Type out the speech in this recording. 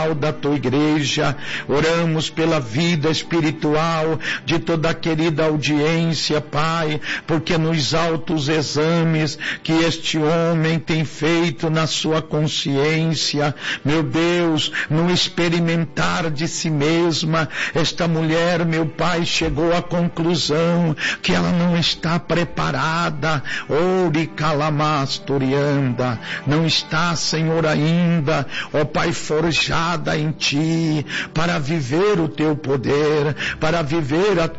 espiritual da tua igreja, oramos pela vida espiritual de toda a querida audiência, Pai, porque nos altos exames que este homem tem feito na sua consciência, meu Deus, no experimentar de si mesma, esta mulher, meu Pai, chegou à conclusão que ela não está preparada, Oricalamastorianda, não está, Senhor, ainda, ó Pai, forjada em Ti, para viver o Teu poder, para viver a